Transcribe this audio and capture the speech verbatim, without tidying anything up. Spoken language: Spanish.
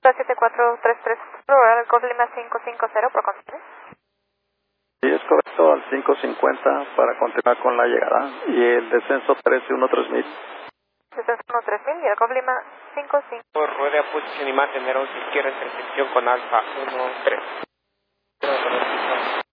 siete cuatro tres tres, probar el Golf Lima cinco cinco cero por continuar. Sí, es correcto, al cinco cincuenta para continuar con la llegada. Y el descenso trece uno tres mil. Descenso uno tres mil y el Golf Lima cinco cinco. Por rueda, posición y mantener once izquierda en recepción con alfa uno tres.